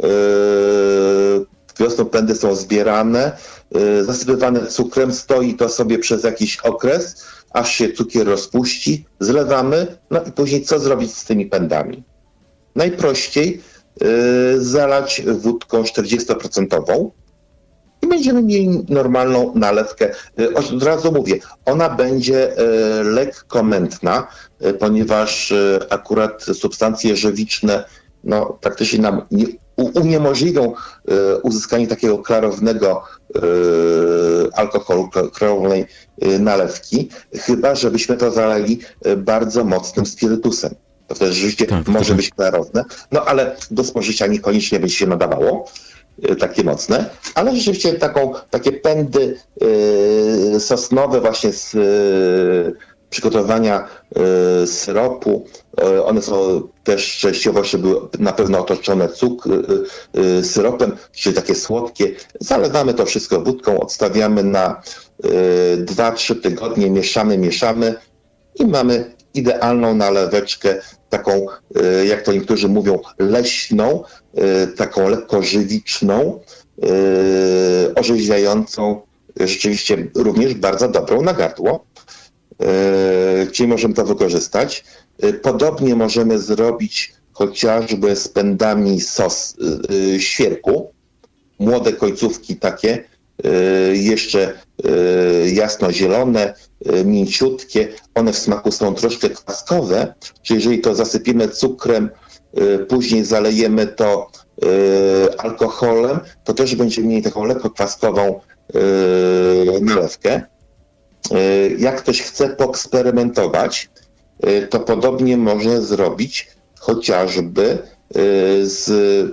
Wiosną pędy są zbierane, zasypywane cukrem, stoi to sobie przez jakiś okres, aż się cukier rozpuści, zlewamy, no i później co zrobić z tymi pędami? Najprościej zalać wódką 40% i będziemy mieli normalną nalewkę. Od razu mówię, ona będzie lekko mętna, ponieważ akurat substancje żywiczne praktycznie nam uniemożliwią uzyskanie takiego klarownego alkoholu, klarownej nalewki, chyba żebyśmy to zalali bardzo mocnym spirytusem. To wtedy rzeczywiście może być klarowne, ale do spożycia niekoniecznie będzie się nadawało takie mocne, ale rzeczywiście takie pędy sosnowe właśnie z przygotowania syropu, one są też częściowo jeszcze były na pewno otoczone syropem, czyli takie słodkie. Zalewamy to wszystko wódką, odstawiamy na 2-3 tygodnie, mieszamy i mamy idealną naleweczkę, taką, jak to niektórzy mówią, leśną, taką lekko żywiczną, orzeźwiającą, rzeczywiście również bardzo dobrą na gardło. Czyli możemy to wykorzystać. Podobnie możemy zrobić chociażby z pędami świerku. Młode końcówki takie, jeszcze jasno-zielone, mięciutkie. One w smaku są troszkę kwaskowe, czyli jeżeli to zasypimy cukrem, później zalejemy to alkoholem, to też będziemy mieli taką lekko kwaskową nalewkę. Jak ktoś chce poeksperymentować, to podobnie można zrobić chociażby z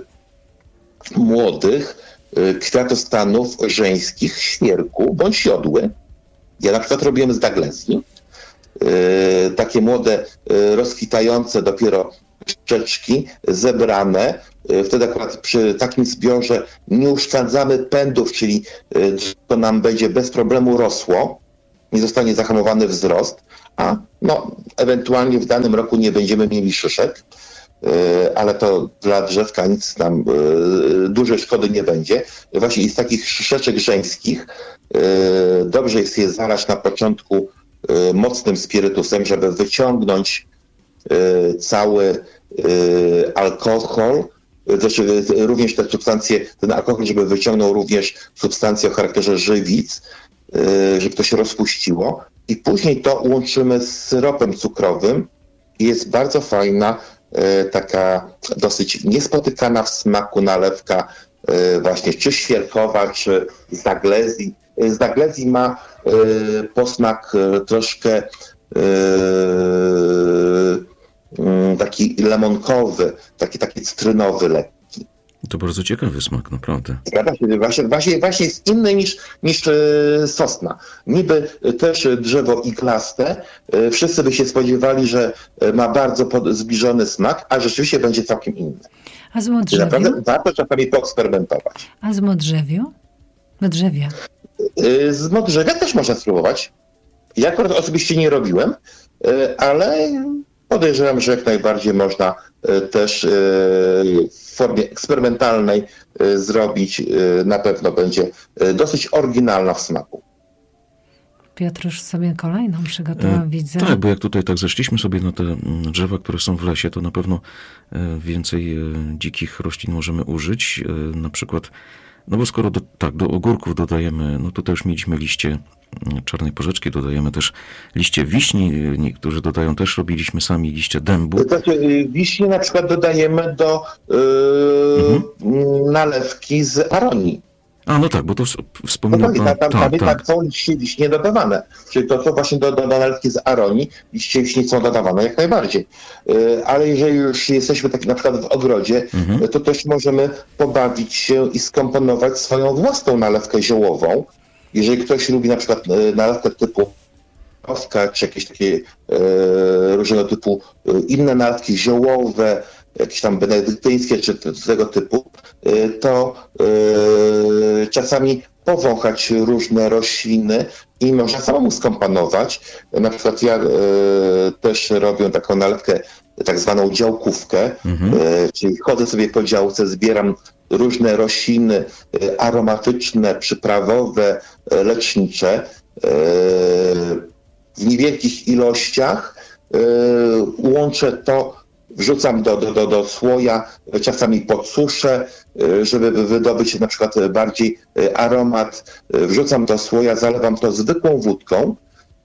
młodych kwiatostanów żeńskich świerku bądź jodły. Ja na przykład robiłem z Douglesii. Takie młode, rozkwitające dopiero szczeczki zebrane. Wtedy akurat przy takim zbiorze nie uszczędzamy pędów, czyli to nam będzie bez problemu rosło, nie zostanie zahamowany wzrost, a ewentualnie w danym roku nie będziemy mieli szyszek, ale to dla drzewka nic nam dużej szkody nie będzie. Właśnie z takich szyszeczek żeńskich dobrze jest je zalać na początku mocnym spirytusem, żeby wyciągnąć cały alkohol, znaczy również te substancje, ten alkohol, żeby wyciągnął również substancje o charakterze żywic, żeby to się rozpuściło i później to łączymy z syropem cukrowym i jest bardzo fajna, taka dosyć niespotykana w smaku nalewka właśnie czy świerkowa, czy z Douglesii. Z Douglesii ma posmak troszkę taki lemonkowy, taki cytrynowy lekki. To bardzo ciekawy smak, naprawdę. Właśnie jest inny niż sosna. Niby też drzewo iglaste. Wszyscy by się spodziewali, że ma bardzo zbliżony smak, a rzeczywiście będzie całkiem inny. A z modrzewiu? Naprawdę warto czasami poeksperymentować. A z modrzewiu? Modrzewia. Z modrzewia też można spróbować. Ja akurat osobiście nie robiłem, ale podejrzewam, że jak najbardziej można też w formie eksperymentalnej zrobić. Na pewno będzie dosyć oryginalna w smaku. Piotr już sobie kolejną przygotował, widzę. Tak, bo jak tutaj tak zeszliśmy sobie na te drzewa, które są w lesie, to na pewno więcej dzikich roślin możemy użyć. Na przykład, no bo skoro do ogórków dodajemy, no tutaj już mieliśmy liście czarnej porzeczki, dodajemy też liście wiśni, niektórzy dodają też, robiliśmy sami liście dębu. Znaczy, wiśnie na przykład dodajemy do nalewki z aronii. A, no tak, bo to wspominał pan. Tam są liście wiśnie dodawane. Czyli to, co właśnie do nalewki z aronii, liście wiśni są dodawane jak najbardziej. Ale jeżeli już jesteśmy taki na przykład w ogrodzie, to też możemy pobawić się i skomponować swoją własną nalewkę ziołową. Jeżeli ktoś lubi na przykład nalewkę typu owka, czy jakieś takie różnego typu inne nalewki ziołowe, jakieś tam benedyktyńskie, czy tego typu, to czasami powąchać różne rośliny i można samemu skomponować. Na przykład ja też robię taką nalewkę, tak zwaną działkówkę, czyli chodzę sobie po działce, zbieram różne rośliny aromatyczne, przyprawowe, lecznicze w niewielkich ilościach. Łączę to, wrzucam do słoja, czasami podsuszę, żeby wydobyć na przykład bardziej aromat. Wrzucam do słoja, zalewam to zwykłą wódką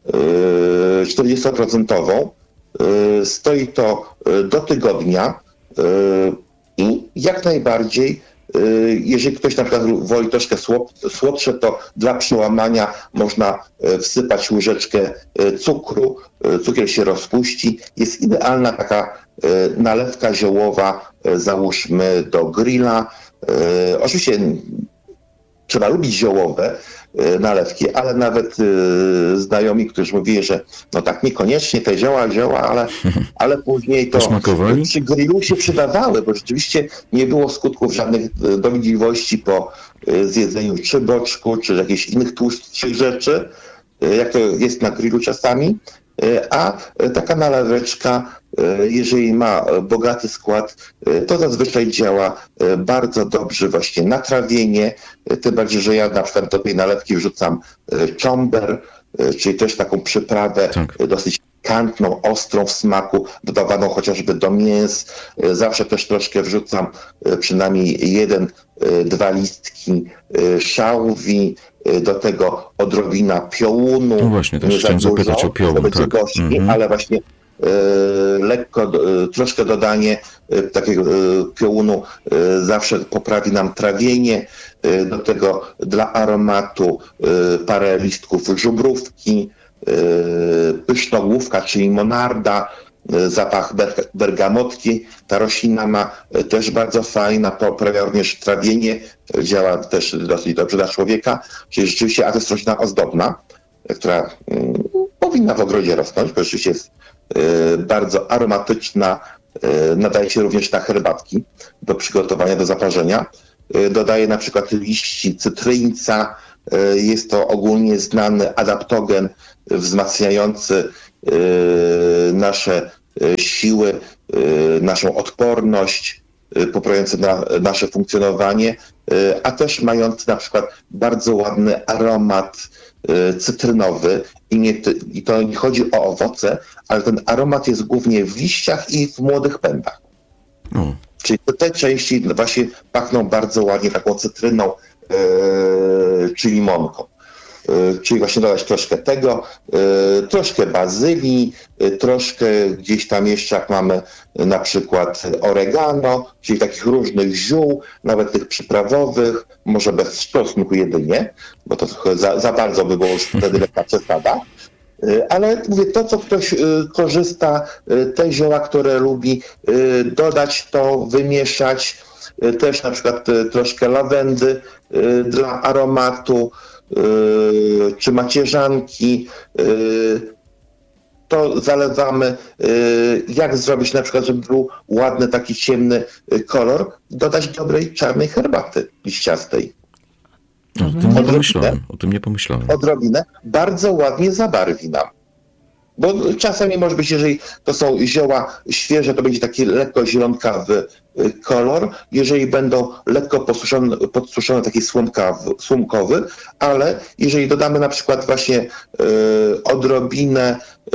40%. Stoi to do tygodnia i jak najbardziej, jeżeli ktoś na przykład woli troszkę słodsze, to dla przełamania można wsypać łyżeczkę cukru. Cukier się rozpuści. Jest idealna taka nalewka ziołowa, załóżmy do grilla. Oczywiście trzeba lubić ziołowe nalewki, ale nawet znajomi, którzy mówili, że no tak niekoniecznie te zioła, ale później to przy grillu się przydawały, bo rzeczywiście nie było skutków żadnych dolegliwości po zjedzeniu czy boczku, czy jakichś innych tłustszych rzeczy, jak to jest na grillu czasami. A taka naleweczka, jeżeli ma bogaty skład, to zazwyczaj działa bardzo dobrze właśnie na trawienie, tym bardziej, że ja na przykład do tej nalewki wrzucam czomber, czyli też taką przyprawę dosyć pikantną, ostrą w smaku, dodawaną chociażby do mięs. Zawsze też troszkę wrzucam przynajmniej 1-2 listki szałwi, do tego odrobina piołunu. No właśnie, też chciałem zapytać o piołun. Tak. Gorzki, ale właśnie lekko, troszkę dodanie takiego piołunu zawsze poprawi nam trawienie. Do tego dla aromatu parę listków żubrówki, Pysznogłówka, czyli monarda, zapach bergamotki. Ta roślina ma też bardzo fajna, poprawia również trawienie, działa też dosyć dobrze dla człowieka, czyli rzeczywiście, a to jest roślina ozdobna, która powinna w ogrodzie rosnąć, bo rzeczywiście jest bardzo aromatyczna, nadaje się również na herbatki do przygotowania, do zaparzenia. Dodaje na przykład liści cytryńca, jest to ogólnie znany adaptogen wzmacniający nasze siły, naszą odporność, poprawiający nasze funkcjonowanie, a też mający na przykład bardzo ładny aromat cytrynowy i to nie chodzi o owoce, ale ten aromat jest głównie w liściach i w młodych pędach. Czyli te części właśnie pachną bardzo ładnie taką cytryną czy limonką. Czyli właśnie dodać troszkę tego, troszkę bazylii, troszkę gdzieś tam jeszcze jak mamy na przykład oregano, czyli takich różnych ziół, nawet tych przyprawowych, może bez czosnku jedynie, bo to trochę za bardzo by było już wtedy lekka przesada. Ale mówię, to co ktoś korzysta, te zioła, które lubi, dodać to, wymieszać, też na przykład troszkę lawendy dla aromatu, czy macierzanki, to zalewamy. Jak zrobić na przykład, żeby był ładny, taki ciemny kolor? Dodać dobrej, czarnej herbaty liściastej. O tym nie pomyślałem. Odrobinę. Bardzo ładnie zabarwi nam. Bo czasami może być, jeżeli to są zioła świeże, to będzie taki lekko zielonkawy kolor. Jeżeli będą lekko podsuszone, taki słomkowy, ale jeżeli dodamy na przykład właśnie odrobinę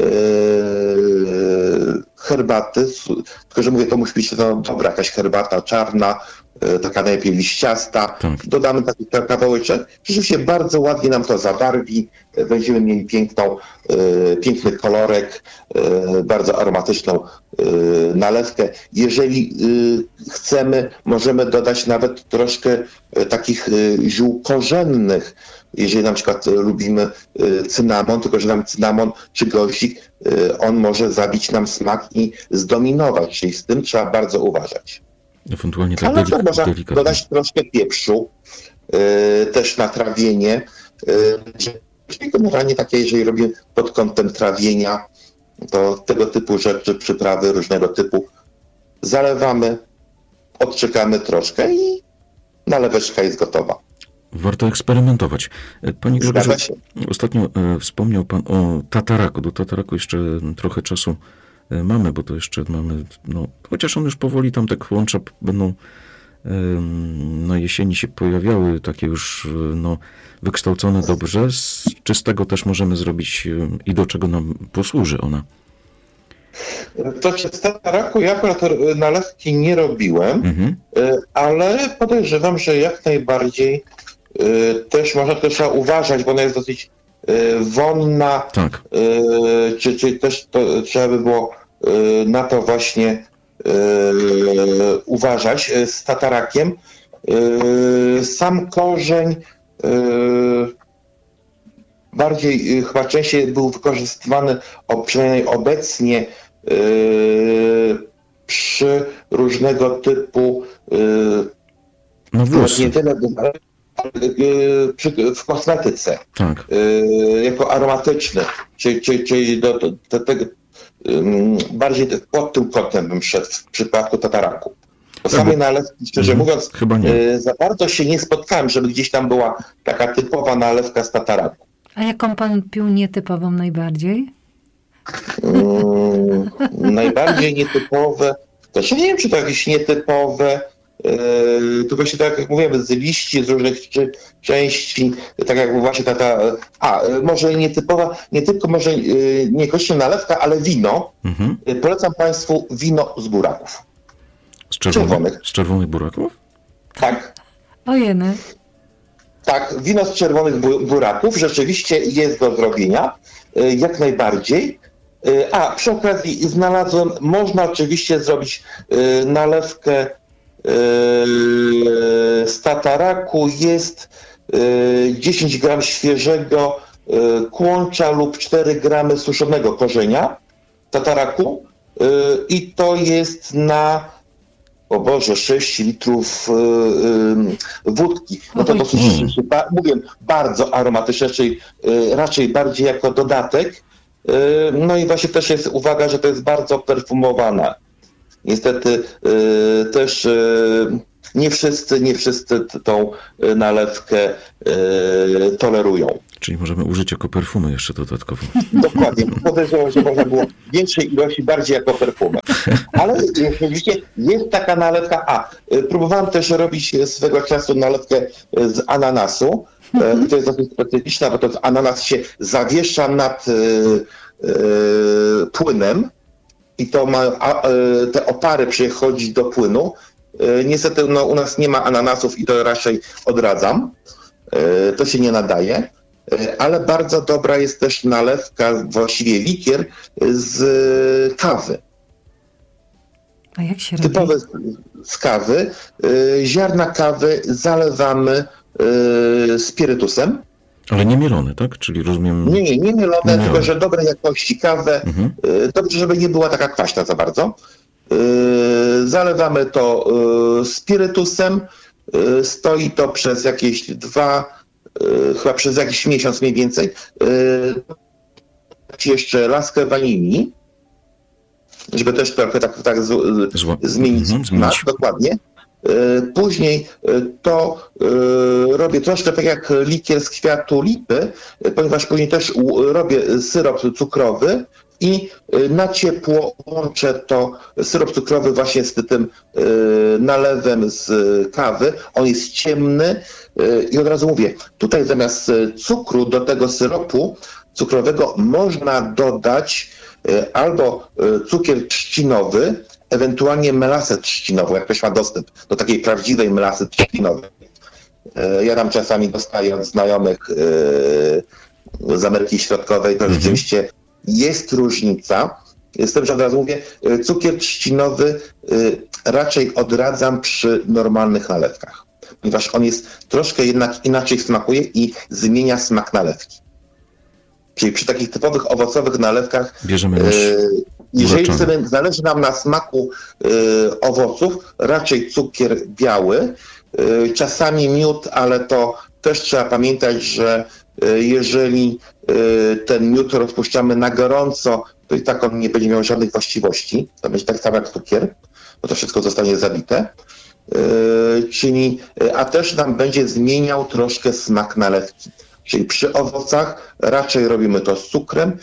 herbaty, tylko że mówię, to musi być to dobra jakaś herbata czarna, taka najlepiej liściasta. Tak. Dodamy taki kawałeczek. Rzeczywiście bardzo ładnie nam to zabarwi. Będziemy mieli piękny kolorek, bardzo aromatyczną nalewkę. Jeżeli chcemy, możemy dodać nawet troszkę takich ziół korzennych. Jeżeli na przykład lubimy cynamon, tylko że nam cynamon czy goździk, on może zabić nam smak i zdominować, czyli z tym trzeba bardzo uważać. Ewentualnie tak można dodać troszkę pieprzu, też na trawienie. Czyli generalnie takie, jeżeli robimy pod kątem trawienia, to tego typu rzeczy, przyprawy różnego typu zalewamy, odczekamy troszkę i naleweczka jest gotowa. Warto eksperymentować. Panie Grzegorzu, ostatnio wspomniał Pan o tataraku. Do tataraku jeszcze trochę czasu mamy, bo to jeszcze mamy, chociaż on już powoli tam te kłącza będą na jesieni się pojawiały, takie już wykształcone dobrze. Czy z tego też możemy zrobić i do czego nam posłuży ona? To z tataraku ja akurat nalewki nie robiłem, ale podejrzewam, że jak najbardziej też można, to trzeba uważać, bo ona jest dosyć wonna, tak. Czyli też to trzeba by było na to właśnie uważać z tatarakiem. Sam korzeń bardziej, chyba częściej był wykorzystywany, przynajmniej obecnie, przy różnego typu nie tyle w kosmetyce, tak. Jako aromatyczny, czyli do tego bardziej pod tym kątem bym szedł w przypadku tataraku. Po samej nalewki, szczerze mówiąc, za bardzo się nie spotkałem, żeby gdzieś tam była taka typowa nalewka z tataraku. A jaką pan pił nietypową najbardziej? Najbardziej nietypowe, znaczy nie wiem, czy to jakieś nietypowe, to właśnie tak jak mówiłem, z liści, z różnych części, tak jak właśnie może nietypowa, nie tylko może niekoniecznie nalewka, ale wino. Polecam Państwu wino z buraków. Z czerwonych buraków? Tak. Ojeny. Tak, wino z czerwonych buraków rzeczywiście jest do zrobienia, jak najbardziej. A przy okazji znalazłem, można oczywiście zrobić nalewkę z tataraku. Jest 10 gram świeżego kłącza lub 4 gramy suszonego korzenia tataraku i to jest na 6 litrów wódki. No to dosyć, mówię, bardzo aromatyczne, czyli raczej bardziej jako dodatek. No i właśnie też jest uwaga, że to jest bardzo perfumowana. Niestety też nie wszyscy tą nalewkę tolerują. Czyli możemy użyć jako perfumy jeszcze dodatkowo. Dokładnie. Podejrzewam, że można było większej ilości bardziej jako perfumę. Ale rzeczywiście jest taka nalewka. Próbowałem też robić swego czasu nalewkę z ananasu. To jest dosyć specyficzna, bo to ananas się zawiesza nad płynem i to ma te opary przechodzić do płynu. Niestety u nas nie ma ananasów i to raczej odradzam. To się nie nadaje. Ale bardzo dobra jest też nalewka, właściwie likier z kawy. A jak się robi? Typowe z kawy. Ziarna kawy zalewamy spirytusem. Ale nie mielone, tak? Czyli rozumiem... Nie mielone, tylko że dobrej jakości kawę. Dobrze, żeby nie była taka kwaśna za bardzo. Zalewamy to spirytusem. Stoi to przez jakieś chyba przez jakiś miesiąc mniej więcej. Jeszcze laskę wanilii, żeby też trochę tak zmienić smak, dokładnie. Później to robię troszkę tak jak likier z kwiatu lipy, ponieważ później też robię syrop cukrowy i na ciepło łączę to syrop cukrowy właśnie z tym nalewem z kawy. On jest ciemny i od razu mówię, tutaj zamiast cukru do tego syropu cukrowego można dodać albo cukier trzcinowy, ewentualnie melasę trzcinową, jak ktoś ma dostęp do takiej prawdziwej melasy trzcinowej. Ja tam czasami dostaję od znajomych z Ameryki Środkowej, to rzeczywiście jest różnica. Z tym, że od razu mówię, cukier trzcinowy raczej odradzam przy normalnych nalewkach, ponieważ on jest troszkę jednak inaczej smakuje i zmienia smak nalewki. Czyli przy takich typowych owocowych nalewkach bierzemy jeżeli zależy nam na smaku owoców, raczej cukier biały, czasami miód, ale to też trzeba pamiętać, że jeżeli ten miód rozpuszczamy na gorąco, to i tak on nie będzie miał żadnych właściwości. To będzie tak samo jak cukier, bo to wszystko zostanie zabite. A też nam będzie zmieniał troszkę smak nalewki. Czyli przy owocach raczej robimy to z cukrem.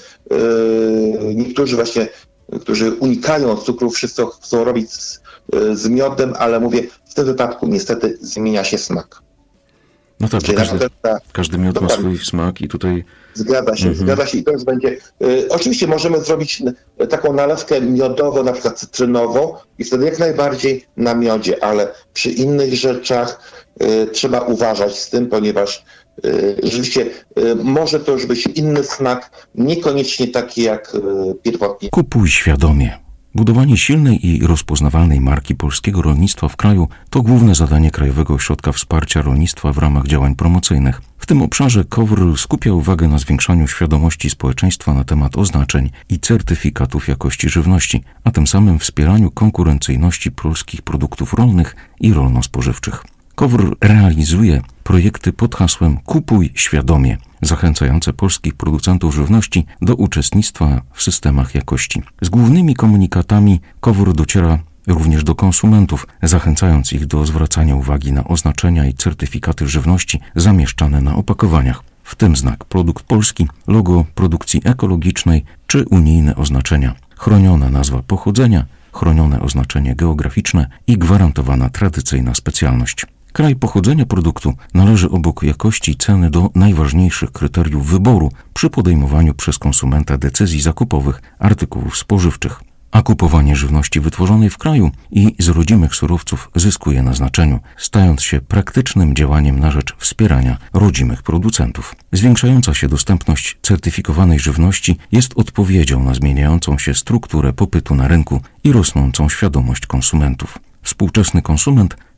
Niektórzy właśnie, którzy unikają cukru, wszyscy chcą robić z miodem, ale mówię, w tym wypadku niestety zmienia się smak. No tak, każdy miód ma swój smak i tutaj... Zgadza się i to już będzie... Oczywiście możemy zrobić taką nalewkę miodową, na przykład cytrynową i wtedy jak najbardziej na miodzie, ale przy innych rzeczach trzeba uważać z tym, ponieważ rzeczywiście może to już być inny smak, niekoniecznie taki jak pierwotnie. Kupuj świadomie. Budowanie silnej i rozpoznawalnej marki polskiego rolnictwa w kraju to główne zadanie Krajowego Ośrodka Wsparcia Rolnictwa w ramach działań promocyjnych. W tym obszarze KOWR skupia uwagę na zwiększaniu świadomości społeczeństwa na temat oznaczeń i certyfikatów jakości żywności, a tym samym wspieraniu konkurencyjności polskich produktów rolnych i rolno-spożywczych. KOWR realizuje projekty pod hasłem Kupuj świadomie, zachęcające polskich producentów żywności do uczestnictwa w systemach jakości. Z głównymi komunikatami KOWR dociera również do konsumentów, zachęcając ich do zwracania uwagi na oznaczenia i certyfikaty żywności zamieszczane na opakowaniach, w tym znak produkt polski, logo produkcji ekologicznej czy unijne oznaczenia, chroniona nazwa pochodzenia, chronione oznaczenie geograficzne i gwarantowana tradycyjna specjalność. Kraj pochodzenia produktu należy obok jakości i ceny do najważniejszych kryteriów wyboru przy podejmowaniu przez konsumenta decyzji zakupowych artykułów spożywczych. A kupowanie żywności wytworzonej w kraju i z rodzimych surowców zyskuje na znaczeniu, stając się praktycznym działaniem na rzecz wspierania rodzimych producentów. Zwiększająca się dostępność certyfikowanej żywności jest odpowiedzią na zmieniającą się strukturę popytu na rynku i rosnącą świadomość konsumentów. Współczesny konsument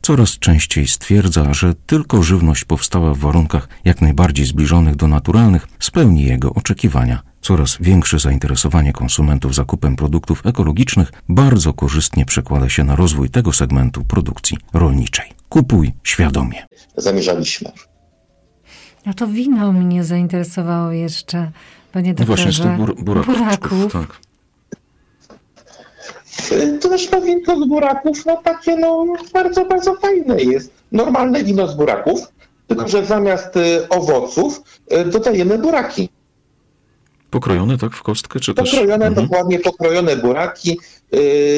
coraz częściej stwierdza, że tylko żywność powstała w warunkach jak najbardziej zbliżonych do naturalnych spełni jego oczekiwania. Coraz większe zainteresowanie konsumentów zakupem produktów ekologicznych bardzo korzystnie przekłada się na rozwój tego segmentu produkcji rolniczej. Kupuj świadomie. Zamierzaliśmy. A to wino mnie zainteresowało jeszcze, panie doktorze. Właśnie z tych buraków. Tak. To też wino z buraków, takie bardzo, bardzo fajne jest. Normalne wino z buraków, tylko że zamiast owoców dodajemy buraki. Pokrojone, tak, w kostkę, czy też? Pokrojone, dokładnie pokrojone buraki.